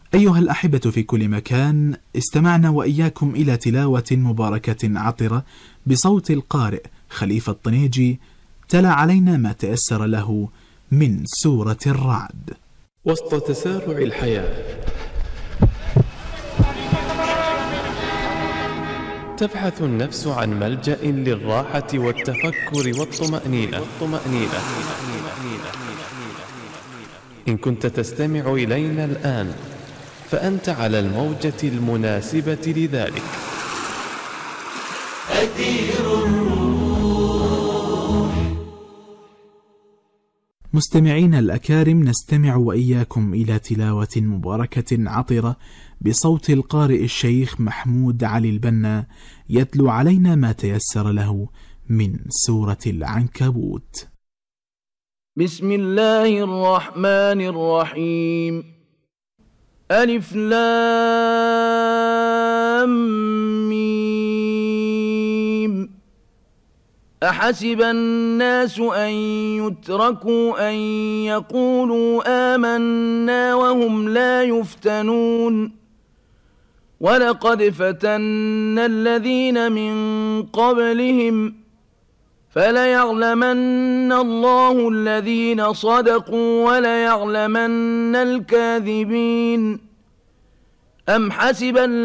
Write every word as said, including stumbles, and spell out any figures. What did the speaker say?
أيها الأحبة في كل مكان، استمعنا وإياكم إلى تلاوة مباركة عطرة بصوت القارئ خليفة الطنيجي، تلا علينا ما تيسر له من سورة الرعد. وسط تسارع الحياة تبحث النفس عن ملجأ للراحة والتفكر والطمأنينة. إن كنت تستمع إلينا الآن فأنت على الموجة المناسبة لذلك. أثير الروح. مستمعين الأكارم، نستمع وإياكم إلى تلاوة مباركة عطرة بصوت القارئ الشيخ محمود علي البنا، يتلو علينا ما تيسر له من سورة العنكبوت. بسم الله الرحمن الرحيم. ألف لام ميم. أحسب الناس أن يتركوا أن يقولوا آمنا وهم لا يفتنون. ولقد فتنا الذين من قبلهم فليعلمن الله الذين صدقوا وليعلمن الكاذبين. أم حسب